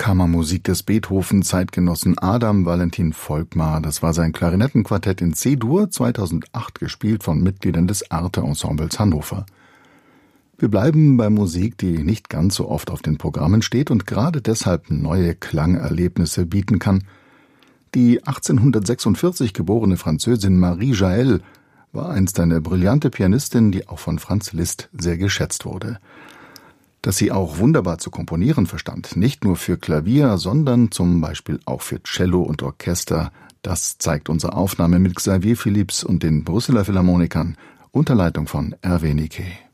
Kammermusik des Beethoven-Zeitgenossen Adam Valentin Volkmar. Das war sein Klarinettenquartett in C-Dur, 2008 gespielt von Mitgliedern des Arte-Ensembles Hannover. Wir bleiben bei Musik, die nicht ganz so oft auf den Programmen steht und gerade deshalb neue Klangerlebnisse bieten kann. Die 1846 geborene Französin Marie Jaël war einst eine brillante Pianistin, die auch von Franz Liszt sehr geschätzt wurde. Dass sie auch wunderbar zu komponieren verstand, nicht nur für Klavier, sondern zum Beispiel auch für Cello und Orchester, das zeigt unsere Aufnahme mit Xavier Phillips und den Brüsseler Philharmonikern unter Leitung von Hervé Niquet.